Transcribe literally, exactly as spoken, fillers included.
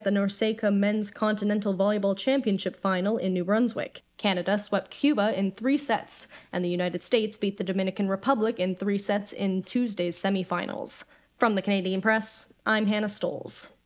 the NORCECA Men's Continental Volleyball Championship final in New Brunswick. Canada swept Cuba in three sets, and the United States beat the Dominican Republic in three sets in Tuesday's semifinals. From the Canadian Press, I'm Hannah Stoles.